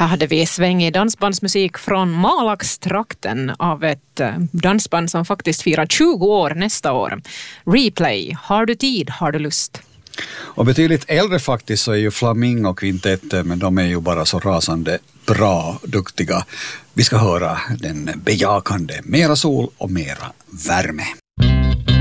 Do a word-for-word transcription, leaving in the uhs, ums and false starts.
Här hade vi svängig dansbandsmusik från Malax-trakten av ett dansband som faktiskt firar tjugo år nästa år. Replay, har du tid, har du lust? Och betydligt äldre faktiskt så är ju Flamingo Kvintetten, men de är ju bara så rasande bra, duktiga. Vi ska höra den bejakande Mera sol och mera värme.